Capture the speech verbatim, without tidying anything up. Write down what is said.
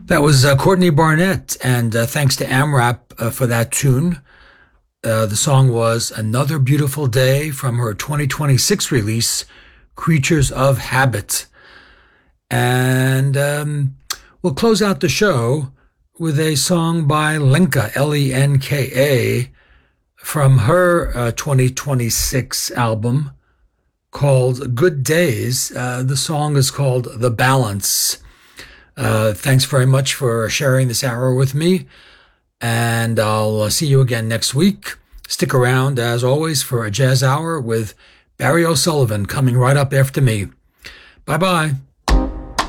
That was uh, Courtney Barnett, and uh, thanks to AMRAP uh, for that tune. Uh, the song was Another Beautiful Day from her twenty twenty-six release, Creatures of Habit. And um, we'll close out the show with a song by Lenka, L E N K A, from her uh, twenty twenty-six album called Good Days. Uh, the song is called The Balance. Uh, thanks very much for sharing this hour with me, and I'll uh, see you again next week. Stick around, as always, for a jazz hour with Barry O'Sullivan coming right up after me. Bye-bye.